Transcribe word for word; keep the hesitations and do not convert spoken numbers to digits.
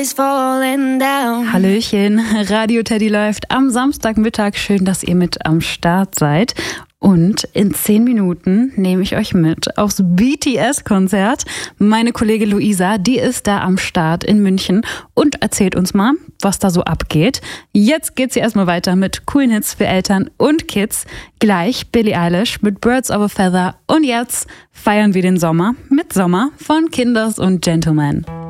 Hallöchen, Radio Teddy läuft am Samstagmittag. Schön, dass ihr mit am Start seid. Und in zehn Minuten nehme ich euch mit aufs B T S-Konzert. Meine Kollegin Luisa, die ist da am Start in München und erzählt uns mal, was da so abgeht. Jetzt geht's hier erstmal weiter mit coolen Hits für Eltern und Kids. Gleich Billie Eilish mit Birds of a Feather. Und jetzt feiern wir den Sommer mit Sommer von Kinders und Gentlemen.